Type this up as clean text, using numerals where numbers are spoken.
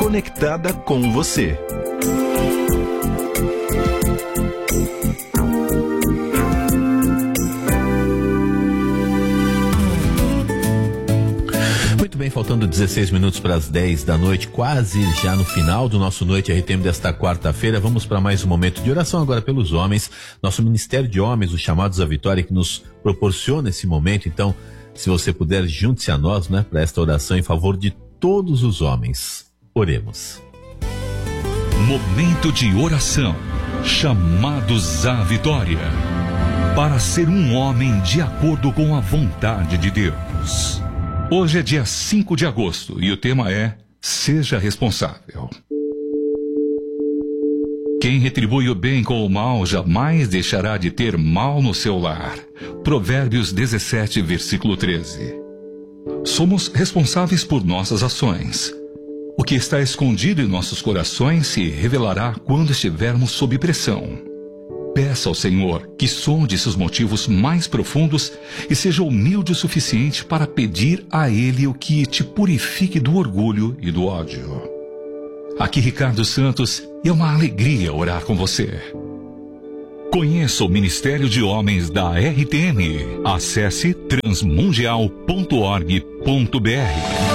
conectada com você. Muito bem, faltando 16 minutos para as 10 da noite, quase já no final do nosso Noite RTM desta quarta-feira. Vamos para mais um momento de oração agora pelos homens. Nosso Ministério de Homens, os Chamados à Vitória, que nos proporciona esse momento. Então, se você puder, junte-se a nós, né, para esta oração em favor de todos os homens. Oremos. Momento de oração. Chamados à Vitória. Para ser um homem de acordo com a vontade de Deus. Hoje é dia 5 de agosto e o tema é Seja Responsável. Quem retribui o bem com o mal jamais deixará de ter mal no seu lar. Provérbios 17, versículo 13. Somos responsáveis por nossas ações. O que está escondido em nossos corações se revelará quando estivermos sob pressão. Peça ao Senhor que sonde seus motivos mais profundos e seja humilde o suficiente para pedir a Ele o que te purifique do orgulho e do ódio. Aqui Ricardo Santos, e é uma alegria orar com você. Conheça o Ministério de Homens da RTM. Acesse transmundial.org.br.